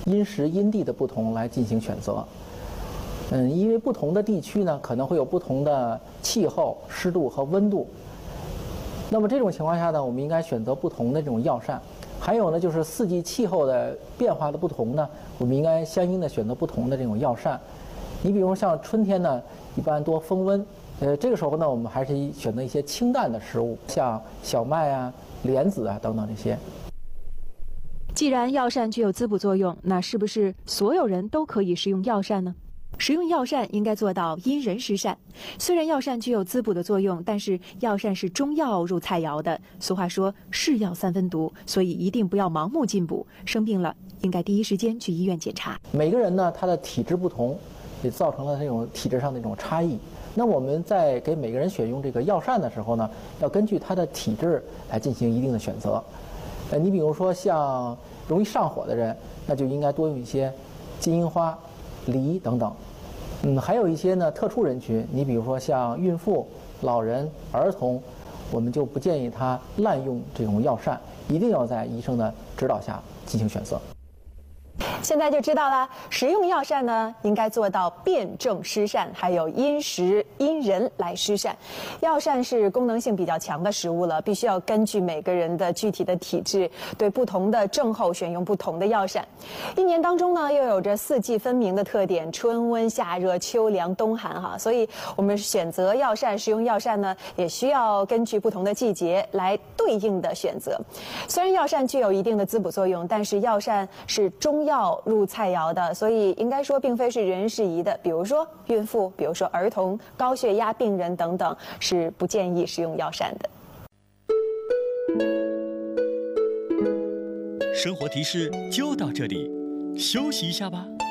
因时因地的不同来进行选择。因为不同的地区呢，可能会有不同的气候、湿度和温度。那么这种情况下呢，我们应该选择不同的这种药膳。还有呢，就是四季气候的变化的不同呢，我们应该相应的选择不同的这种药膳。你比如像春天呢，一般多风温，这个时候呢，我们还是选择一些清淡的食物，像小麦啊、莲子啊等等这些。 既然药膳具有滋补作用，那是不是所有人都可以食用药膳呢？食用药膳应该做到因人施膳。虽然药膳具有滋补的作用，但是药膳是中药入菜肴的。俗话说是药三分毒，所以一定不要盲目进补。生病了，应该第一时间去医院检查。 每个人呢，他的体质不同，也造成了这种体质上的一种差异。那我们在给每个人选用这个药膳的时候呢，要根据他的体质来进行一定的选择。你比如说像容易上火的人，那就应该多用一些金银花、梨等等。还有一些呢特殊人群，你比如说像孕妇、老人、儿童，我们就不建议他滥用这种药膳，一定要在医生的指导下进行选择。 现在就知道了，食用药膳呢，应该做到辨证施膳，还有因时因人来施膳。药膳是功能性比较强的食物了，必须要根据每个人的具体的体质，对不同的症候选用不同的药膳。一年当中呢，又有着四季分明的特点，春温夏热、秋凉冬寒哈，所以我们选择药膳、食用药膳呢，也需要根据不同的季节来对应的选择。虽然药膳具有一定的滋补作用，但是药膳是中药入菜肴的，所以应该说并非是人人适宜的。比如说孕妇，比如说儿童、高血压病人等等，是不建议食用药膳的。 生活提示就到这里，休息一下吧。